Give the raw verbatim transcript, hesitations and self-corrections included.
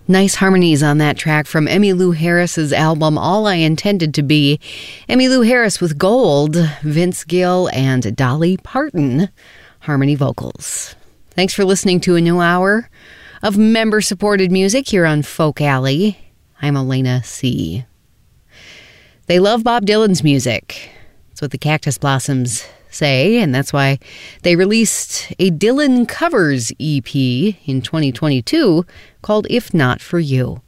Nice harmonies on that track from Emmylou Harris's album All I Intended to Be. Emmylou Harris with Gold, Vince Gill and Dolly Parton, harmony vocals. Thanks for listening to a new hour of member-supported music here on Folk Alley. I'm Elena C. They love Bob Dylan's music. That's what the Cactus Blossoms say, and that's why they released a Dylan Covers E P in twenty twenty-two called If Not For You.